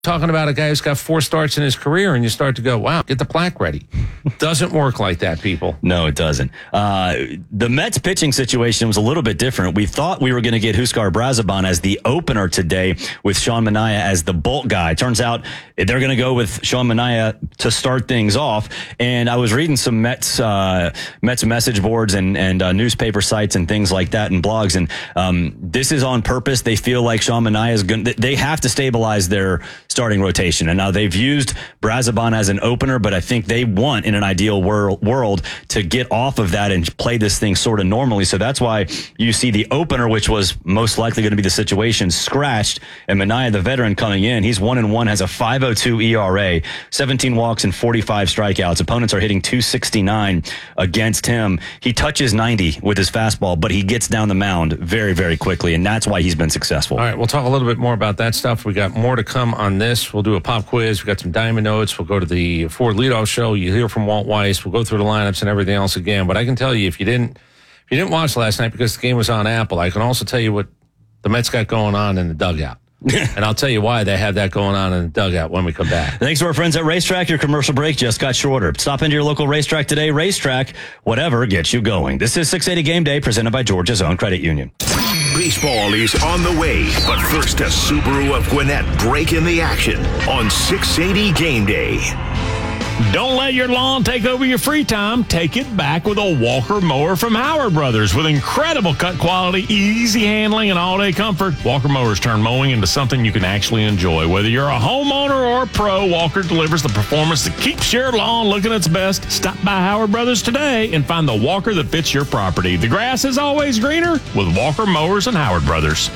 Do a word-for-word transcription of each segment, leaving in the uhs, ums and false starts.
Talking about a guy who's got four starts in his career, and you start to go, wow, get the plaque ready. Doesn't work like that, people. No, it doesn't. Uh, the Mets pitching situation was a little bit different. We thought we were going to get Huskar Brazaban as the opener today with Sean Manaea as the bulk guy. Turns out they're going to go with Sean Manaea to start things off. And I was reading some Mets uh, Mets message boards and, and uh, newspaper sites and things like that and blogs. And um, this is on purpose. They feel like Sean Manaea is going to, they have to stabilize their starting rotation. And now they've used Brazaban as an opener, but I think they want, in an ideal wor- world, to get off of that and play this thing sort of normally. So that's why you see the opener, which was most likely going to be the situation, scratched, and Manaea, the veteran, coming in. He's one and one, has a five oh two E R A, seventeen walks and forty-five strikeouts. Opponents are hitting two sixty-nine against him. He touches ninety with his fastball, but he gets down the mound very, very quickly, and that's why he's been successful. All right, we'll talk a little bit more about that stuff. We got more to come on this. We'll do a pop quiz. We got some diamond notes. We'll go to the Ford leadoff show. You hear from Walt Weiss. We'll go through the lineups and everything else again. But I can tell you, if you didn't, if you didn't watch last night because the game was on Apple, I can also tell you what the Mets got going on in the dugout. And I'll tell you why they have that going on in the dugout when we come back. Thanks to our friends at Racetrack. Your commercial break just got shorter. Stop into your local racetrack today. Racetrack, whatever gets you going. This is six eighty Game Day, presented by Georgia's Own Credit Union. Baseball is on the way, but first a Subaru of Gwinnett break in the action on six eighty Game Day. Don't let your lawn take over your free time. Take it back with a Walker mower from Howard Brothers. With incredible cut quality, easy handling, and all-day comfort, Walker mowers turn mowing into something you can actually enjoy. Whether you're a homeowner or a pro, Walker delivers the performance that keeps your lawn looking its best. Stop by Howard Brothers today and find the Walker that fits your property. The grass is always greener with Walker mowers and Howard Brothers.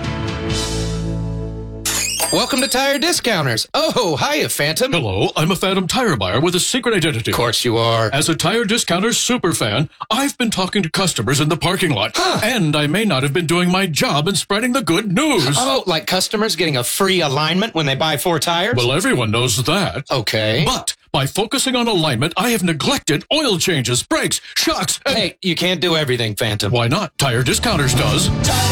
Welcome to Tire Discounters. Oh, hiya, Phantom. Hello, I'm a Phantom tire buyer with a secret identity. Of course you are. As a Tire Discounters superfan, I've been talking to customers in the parking lot. Huh. And I may not have been doing my job in spreading the good news. Oh, like customers getting a free alignment when they buy four tires? Well, everyone knows that. Okay. But by focusing on alignment, I have neglected oil changes, brakes, shocks, and... Hey, you can't do everything, Phantom. Why not? Tire Discounters does.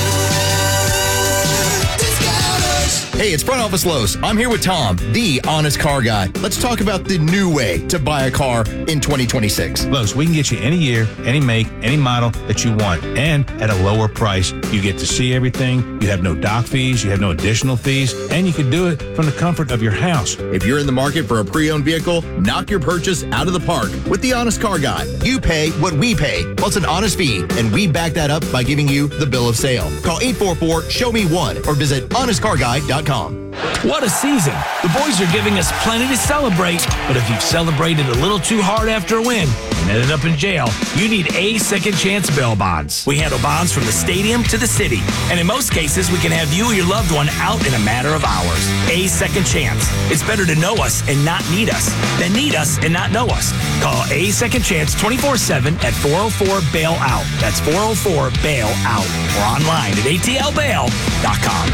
Hey, it's Front Office Lowe's. I'm here with Tom, the honest car guy. Let's talk about the new way to buy a car in twenty twenty-six. Lowe's, we can get you any year, any make, any model that you want, and at a lower price. You get to see everything. You have no dock fees. You have no additional fees, and you can do it from the comfort of your house. If you're in the market for a pre-owned vehicle, knock your purchase out of the park with the honest car guy. You pay what we pay, plus an honest fee, and we back that up by giving you the bill of sale. Call eight four four, show me one or visit honest car guy dot com. What a season. The boys are giving us plenty to celebrate, but if you've celebrated a little too hard after a win and ended up in jail, you need A Second Chance bail bonds. We handle bonds from the stadium to the city, and in most cases, we can have you or your loved one out in a matter of hours. A Second Chance. It's better to know us and not need us than need us and not know us. Call A Second Chance twenty-four seven at four oh four bail out. That's four oh four bail out. Or online at A T L bail dot com.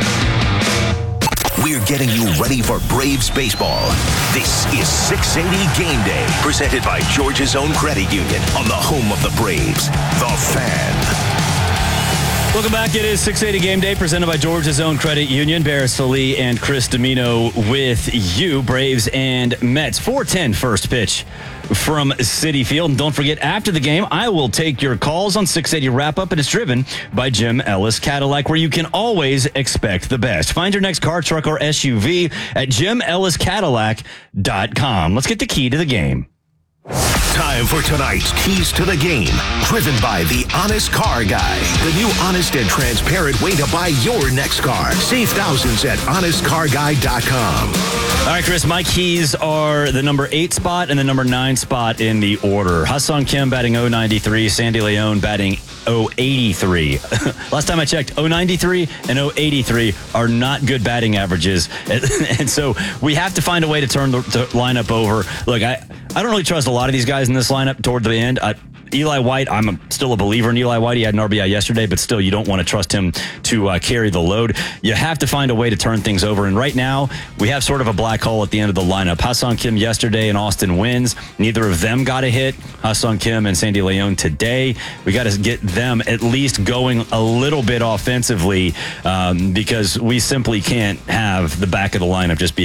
We're getting you ready for Braves baseball. This is six eighty Game Day, presented by Georgia's Own Credit Union on the home of the Braves, The Fan. Welcome back. It is six eighty Game Day, presented by Georgia's Own Credit Union. Barris Ali and Chris Domino with you. Braves and Mets. four ten first pitch from Citi Field. And don't forget, after the game, I will take your calls on six eighty Wrap-Up, and it's driven by Jim Ellis Cadillac, where you can always expect the best. Find your next car, truck, or S U V at jim ellis cadillac dot com. Let's get the key to the game. Time for tonight's Keys to the Game, driven by the Honest Car Guy, the new honest and transparent way to buy your next car. Save thousands at honest car guy dot com. All right, Chris, my keys are the number eight spot and the number nine spot in the order. Hassan Kim batting oh ninety-three, Sandy Leon batting oh eighty-three. Last time I checked, oh ninety-three and oh eighty-three are not good batting averages. And, and so we have to find a way to turn the to lineup over. Look, I, I don't really trust a lot of these guys in this lineup toward the end. I, Eli White, I'm a, still a believer in Eli White. He had an R B I yesterday, but still, you don't want to trust him to uh, carry the load. You have to find a way to turn things over. And right now, we have sort of a black hole at the end of the lineup. Ha-Seong Kim yesterday and Austin Wins. Neither of them got a hit. Ha-Seong Kim and Sandy Leon today. We got to get them at least going a little bit offensively um, because we simply can't have the back of the lineup just be